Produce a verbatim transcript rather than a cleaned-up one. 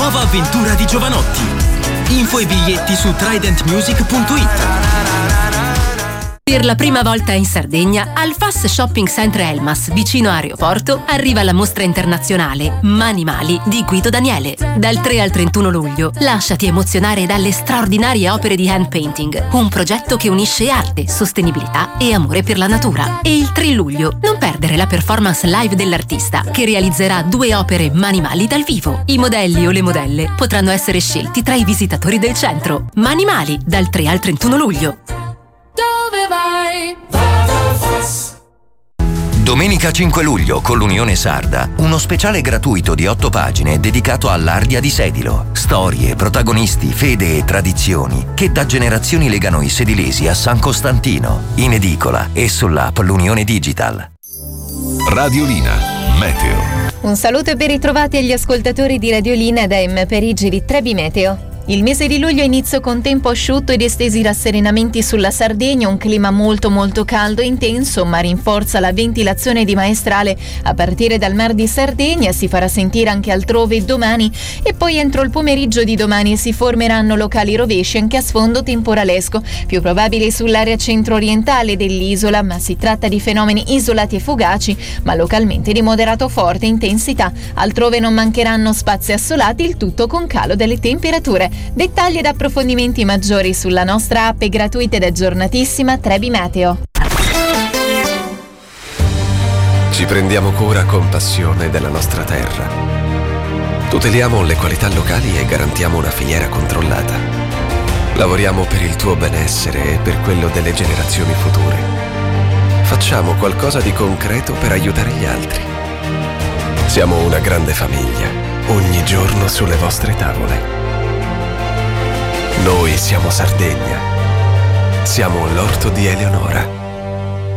nuova avventura di Giovanotti. Info e biglietti su trident music punto it. Per la prima volta in Sardegna, al Fast Shopping Center Elmas, vicino a Aeroporto, arriva la mostra internazionale Manimali di Guido Daniele. Dal tre al trentuno luglio, lasciati emozionare dalle straordinarie opere di hand painting, un progetto che unisce arte, sostenibilità e amore per la natura. E il tre luglio, non perdere la performance live dell'artista, che realizzerà due opere Manimali dal vivo. I modelli o le modelle potranno essere scelti tra i visitatori del centro. Manimali, dal tre al trentuno luglio. Dove vai? Domenica cinque luglio con l'Unione Sarda, uno speciale gratuito di otto pagine dedicato all'Ardia di Sedilo. Storie, protagonisti, fede e tradizioni che da generazioni legano i sedilesi a San Costantino. In edicola e sull'app L'Unione Digital. Radiolina Meteo. Un saluto e ben ritrovati agli ascoltatori di Radiolina da M Perigi di Trebi Meteo. Il mese di luglio inizio con tempo asciutto ed estesi rasserenamenti sulla Sardegna, un clima molto molto caldo e intenso, ma rinforza la ventilazione di maestrale a partire dal Mar di Sardegna, si farà sentire anche altrove domani e poi entro il pomeriggio di domani si formeranno locali rovesci anche a sfondo temporalesco, più probabili sull'area centro-orientale dell'isola, ma si tratta di fenomeni isolati e fugaci, ma localmente di moderato forte intensità. Altrove non mancheranno spazi assolati, il tutto con calo delle temperature. Dettagli ed approfondimenti maggiori sulla nostra app gratuita ed aggiornatissima Trebi Meteo. Ci prendiamo cura con passione della nostra terra. Tuteliamo le qualità locali e garantiamo una filiera controllata. Lavoriamo per il tuo benessere e per quello delle generazioni future. Facciamo qualcosa di concreto per aiutare gli altri. Siamo una grande famiglia, ogni giorno sulle vostre tavole. Noi siamo Sardegna. Siamo l'orto di Eleonora.